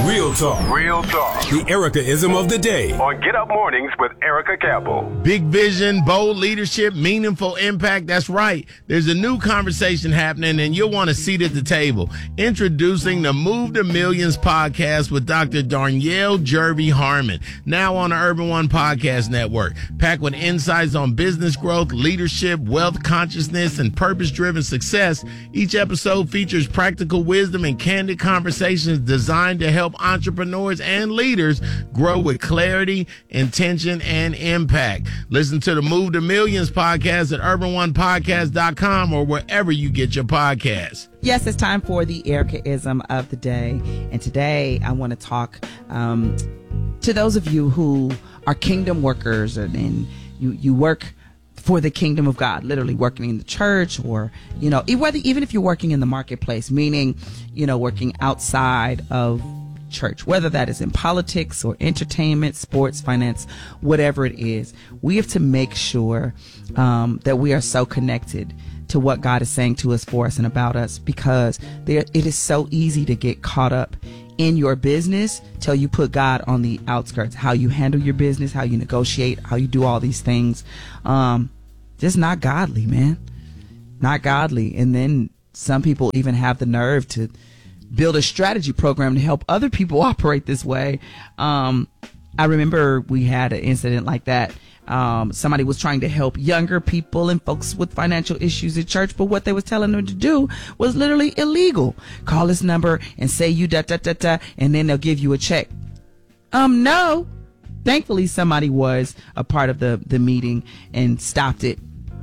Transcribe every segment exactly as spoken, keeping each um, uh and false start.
Real talk. Real talk. The Erica-ism of the day. On Get Up Mornings with Erica Campbell. Big vision, bold leadership, meaningful impact. That's right. There's a new conversation happening, and you'll want a seat at the table. Introducing the Move to Millions podcast with Doctor Darnyelle Jervey Harmon, now on the Urban One Podcast Network. Packed with insights on business growth, leadership, wealth consciousness, and purpose-driven success, each episode features practical wisdom and candid conversations designed to help entrepreneurs and leaders grow with clarity, intention, and impact. Listen to the Move to Millions podcast at urban one podcast dot com or wherever you get your podcasts. Yes, it's time for the Erica-ism of the day. And today I want to talk um, to those of you who are kingdom workers and, and you, you work for the kingdom of God, literally working in the church, or, you know, whether, even if you're working in the marketplace, meaning, you know, working outside of church, whether that is in politics or entertainment, sports, finance, whatever it is, we have to make sure um, that we are so connected to what God is saying to us, for us, and about us, because there, it is so easy to get caught up in your business till you put God on the outskirts. How you handle your business, how you negotiate, how you do all these things, um, just not godly, man, not godly. And then some people even have the nerve to build a strategy program to help other people operate this way. Um, I remember we had an incident like that. Um, somebody was trying to help younger people and folks with financial issues at church, but what they was telling them to do was literally illegal. Call this number and say you da da da da, and then they'll give you a check. Um, no. Thankfully, somebody was a part of the, the meeting and stopped it.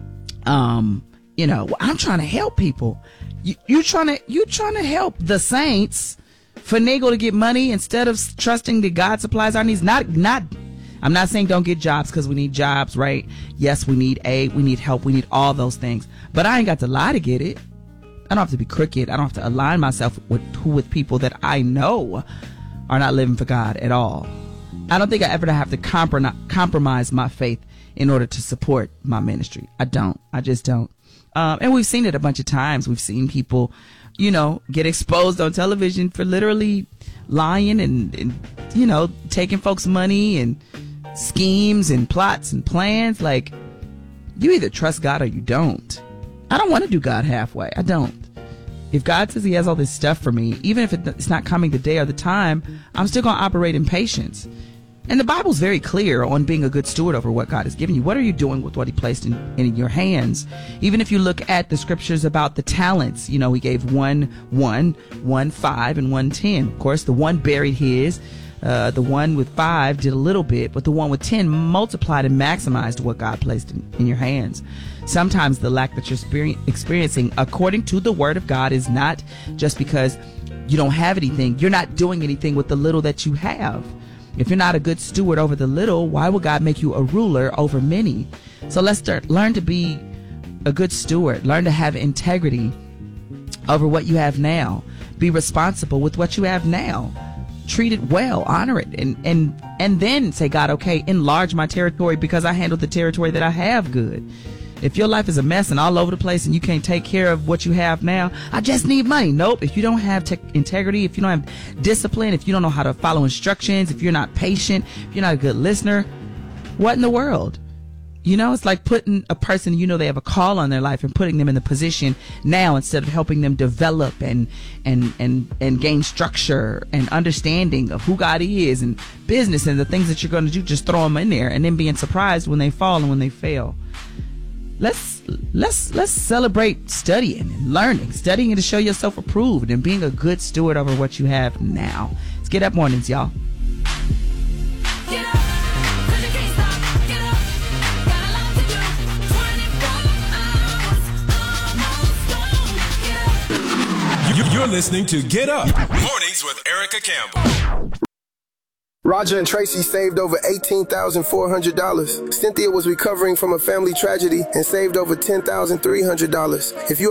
Um, you know, I'm trying to help people. You, you trying to, you trying to help the saints finagle to get money instead of trusting that God supplies our needs. Not, not, I'm not saying don't get jobs, because we need jobs, right? Yes, we need aid, we need help, we need all those things. But I ain't got to lie to get it. I don't have to be crooked. I don't have to align myself with with people that I know are not living for God at all. I don't think I ever have to comprom- compromise my faith in order to support my ministry. I don't. I just don't. Um, and we've seen it a bunch of times. We've seen people, you know, get exposed on television for literally lying and, and you know, taking folks' money and schemes and plots and plans. Like, you either trust God or you don't. I don't want to do God halfway. I don't. If God says he has all this stuff for me, even if it's not coming the day or the time, I'm still going to operate in patience. And the Bible's very clear on being a good steward over what God has given you. What are you doing with what he placed in, in your hands? Even if you look at the scriptures about the talents, you know, he gave one, one, one, five, and one, ten. Of course, the one buried his. Uh, the one with five did a little bit, but the one with ten multiplied and maximized what God placed in, in your hands. Sometimes the lack that you're experi- experiencing, according to the word of God, is not just because you don't have anything. You're not doing anything with the little that you have. If you're not a good steward over the little, why would God make you a ruler over many? So let's start, learn to be a good steward. Learn to have integrity over what you have now. Be responsible with what you have now. Treat it well, honor it, and, and, and then say, God, okay, enlarge my territory because I handled the territory that I have good. If your life is a mess and all over the place and you can't take care of what you have now, I just need money. Nope. If you don't have te- integrity, if you don't have discipline, if you don't know how to follow instructions, if you're not patient, if you're not a good listener, what in the world? You know, it's like putting a person, you know, they have a call on their life and putting them in the position now instead of helping them develop and, and, and, and gain structure and understanding of who God is and business and the things that you're going to do. Just throw them in there and then being surprised when they fall and when they fail. Let's let's let's celebrate studying and learning, studying to show yourself approved and being a good steward over what you have now. Let's Get Up Mornings, y'all. Get up, 'cause you can't stop. Get up, got a lot to do. twenty-four hours, almost gone. Get up. You- You're listening to Get Up Mornings with Erica Campbell. Roger and Tracy saved over eighteen thousand four hundred dollars. Cynthia was recovering from a family tragedy and saved over ten thousand three hundred dollars. If you